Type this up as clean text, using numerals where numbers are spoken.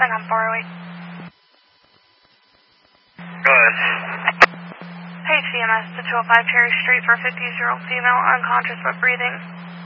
traffic on 408. Go ahead. Hey, TMS to 205 Cherry Street for a 50-year-old female, unconscious but breathing.